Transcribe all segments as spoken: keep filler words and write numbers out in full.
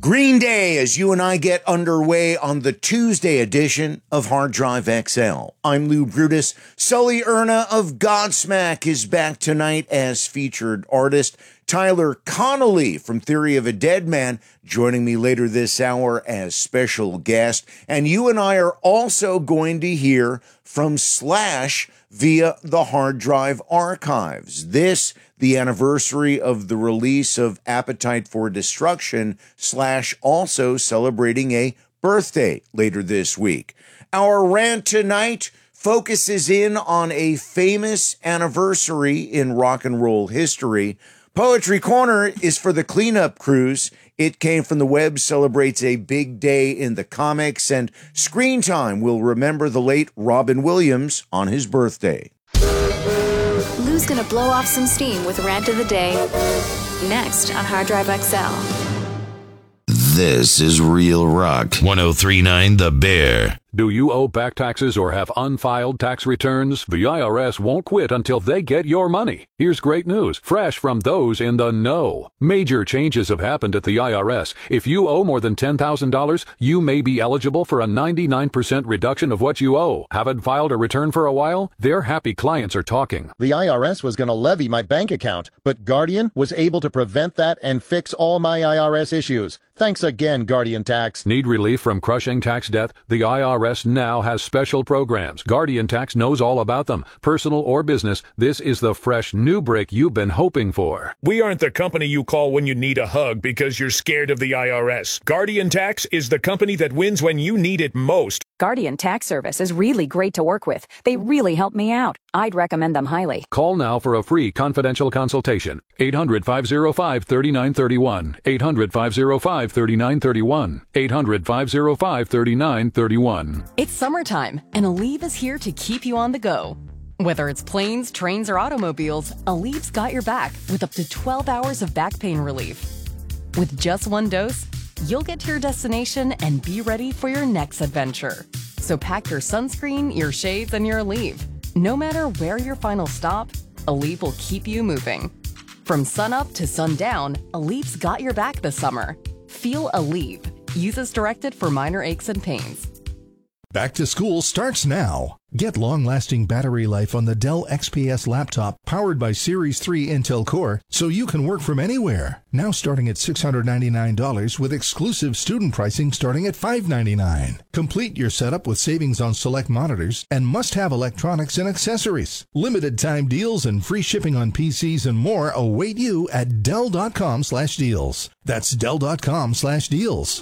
Green Day as you and I get underway on the Tuesday edition of Hard Drive X L. I'm Lou Brutus. Sully Erna of Godsmack is back tonight as featured artist. Tyler Connolly from Theory of a Dead Man joining me later this hour as special guest. And you and I are also going to hear from Slash via the Hard Drive Archives. This, the anniversary of the release of Appetite for Destruction, Slash also celebrating a birthday later this week. Our rant tonight focuses in on a famous anniversary in rock and roll history. Poetry Corner is for the cleanup crews. It Came from the Web celebrates a big day in the comics, and Screen Time will remember the late Robin Williams on his birthday. Lou's gonna blow off some steam with Rant of the Day next on Hard Drive X L. This is Real Rock. one oh three point nine The Bear. Do you owe back taxes or have unfiled tax returns? The I R S won't quit until they get your money. Here's great news, fresh from those in the know. Major changes have happened at the I R S. If you owe more than ten thousand dollars, you may be eligible for a ninety-nine percent reduction of what you owe. Haven't filed a return for a while? Their happy clients are talking. The I R S was going to levy my bank account, but Guardian was able to prevent that and fix all my I R S issues. Thanks again, Guardian Tax. Need relief from crushing tax debt? The I R S now has special programs. Guardian Tax knows all about them. Personal or business, this is the fresh new break you've been hoping for. We aren't the company you call when you need a hug because you're scared of the I R S. Guardian Tax is the company that wins when you need it most. Guardian Tax Service is really great to work with. They really help me out. I'd recommend them highly. Call now for a free confidential consultation. eight hundred, five oh five, three nine three one. eight hundred, five oh five, three nine three one. eight hundred, five oh five, three nine three one. It's summertime, and Aleve is here to keep you on the go. Whether it's planes, trains, or automobiles, Aleve's got your back with up to twelve hours of back pain relief. With just one dose, you'll get to your destination and be ready for your next adventure. So pack your sunscreen, your shades, and your Aleve. No matter where your final stop, Aleve will keep you moving. From sunup to sundown, Aleve's got your back this summer. Feel Aleve. Use as directed for minor aches and pains. Back to school starts now. Get long-lasting battery life on the Dell X P S laptop powered by Series three Intel Core so you can work from anywhere. Now starting at six hundred ninety-nine dollars with exclusive student pricing starting at five hundred ninety-nine dollars. Complete your setup with savings on select monitors and must-have electronics and accessories. Limited time deals and free shipping on P Cs and more await you at Dell.com slash deals. That's Dell.com slash deals.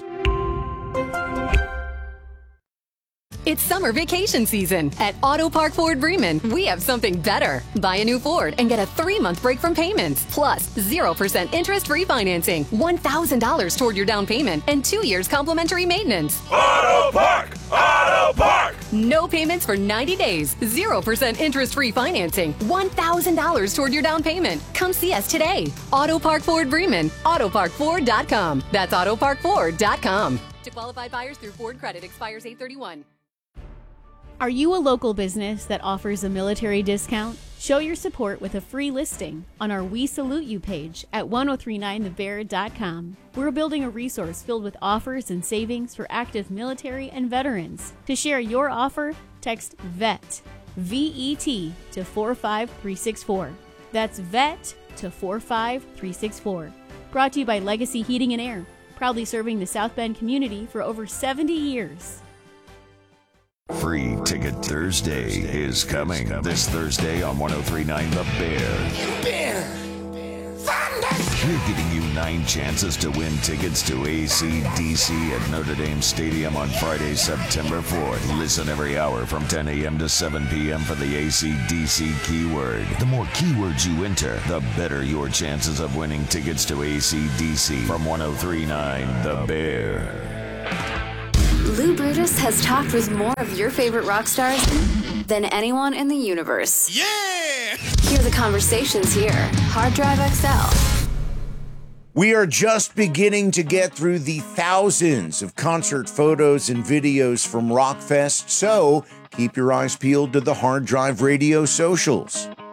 It's summer vacation season. At Auto Park Ford Bremen, we have something better. Buy a new Ford and get a three-month break from payments, plus zero percent interest-free financing, one thousand dollars toward your down payment, and two years complimentary maintenance. Auto Park! Auto Park! No payments for ninety days, zero percent interest-free financing, one thousand dollars toward your down payment. Come see us today. Auto Park Ford Bremen, auto park ford dot com. That's auto park ford dot com. To qualified buyers through Ford Credit, expires eight thirty-one. Are you a local business that offers a military discount? Show your support with a free listing on our We Salute You page at ten thirty-nine the bear dot com. We're building a resource filled with offers and savings for active military and veterans. To share your offer, text VET, V E T, to four five three six four. That's VET to four five three six four. Brought to you by Legacy Heating and Air, proudly serving the South Bend community for over seventy years. Free Ticket Thursday is coming this Thursday on one oh three point nine The Bear. Bear! Thunder! We're giving you nine chances to win tickets to A C D C at Notre Dame Stadium on Friday, September fourth. Listen every hour from ten a.m. to seven p.m. for the A C D C keyword. The more keywords you enter, the better your chances of winning tickets to A C D C from one oh three point nine The Bear. Lou Brutus has talked with more of your favorite rock stars than anyone in the universe. Yeah! Hear the conversations here. Hard Drive X L. We are just beginning to get through the thousands of concert photos and videos from Rockfest, so keep your eyes peeled to the Hard Drive Radio socials.